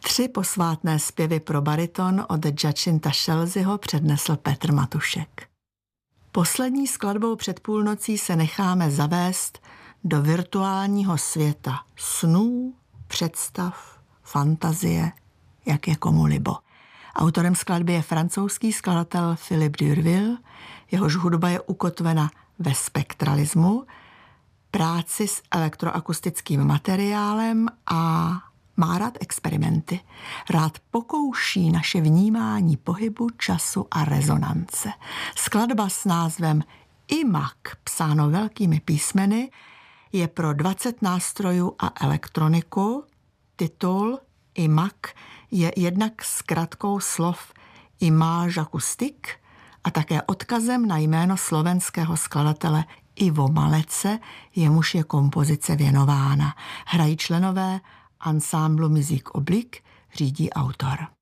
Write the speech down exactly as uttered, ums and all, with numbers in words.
Tři posvátné zpěvy pro bariton od Giacinta Scelsiho přednesl Petr Matušek. Poslední skladbou před půlnocí se necháme zavést do virtuálního světa snů, představ, fantazie, jak je komu libo. Autorem skladby je francouzský skladatel Philippe Durville, jehož hudba je ukotvena ve spektralismu, práci s elektroakustickým materiálem a má rád experimenty. Rád pokouší naše vnímání pohybu, času a rezonance. Skladba s názvem I M A C, psáno velkými písmeny, je pro dvacet nástrojů a elektroniku. Titul I M A C je jednak zkratkou slov Image Acoustique a také odkazem na jméno slovenského skladatele Ivo Malece, jemuž je kompozice věnována. Hrají členové Ensemble Musique Oblique, řídí autor.